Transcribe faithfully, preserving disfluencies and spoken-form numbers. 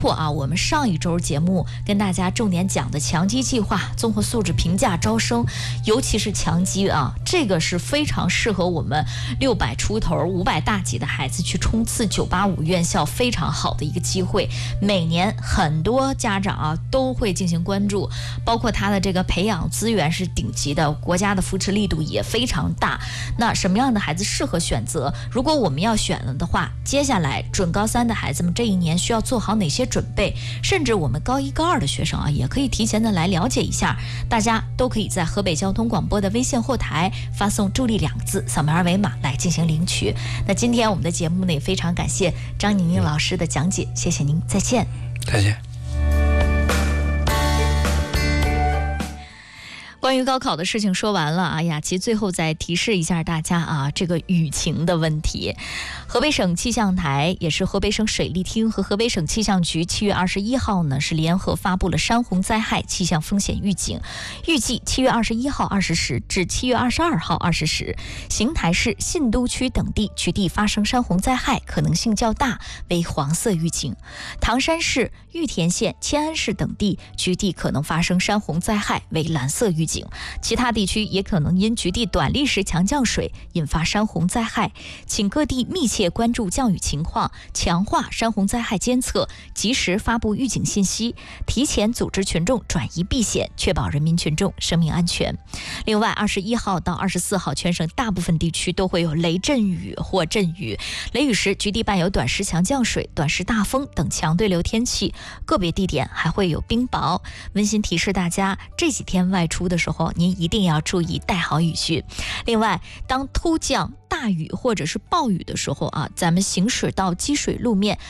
啊，我们上一周节目跟大家重点讲的强基计划综合素质评价招生，尤其是强基啊，这个是非常适合我们六百出头、五百大几的孩子去冲刺九八五院校非常好的一个机会。每年很多家长啊都会进行关注，包括他的这个培养资源是顶级的，国家的扶持力度也非常大。那什么样的孩子适合选择？如果我们要选了的话，接下来准高三的孩子们这一年需要做好哪些准备？甚至我们高一高二的学生啊，也可以提前的来了解一下。大家都可以在河北交通广播的微信后台发送助力两个字，扫描二维码来进行领取。那今天我们的节目呢，也非常感谢张宁宁老师的讲解，谢谢您，再见。 再见。 关于高考的事情说完了啊，雅琪最后再提示一下大家啊，这个雨情的问题。河北省气象台也是河北省水利厅和河北省气象局七月二十一号呢是联合发布了山洪灾害气象风险预警，预计七月二十一号二十时至七月二十二号二十时，邢台市信都区等地局地发生山洪灾害可能性较大，为黄色预警；唐山市、玉田县、迁安市等地局地可能发生山洪灾害，为蓝色预警。其他地区也可能因局地短历时强降水引发山洪灾害，请各地密切关注降雨情况，强化山洪灾害监测，及时发布预警信息，提前组织群众转移避险，确保人民群众生命安全。另外，二十一号到二十四号，全省大部分地区都会有雷阵雨或阵雨，雷雨时局地伴有短时强降水、短时大风等强对流天气，个别地点还会有冰雹。温馨提示大家，这几天外出的时候，您一定要注意带好雨具。另外，当突降大雨或者是暴雨的时候啊，咱们行驶到积水路面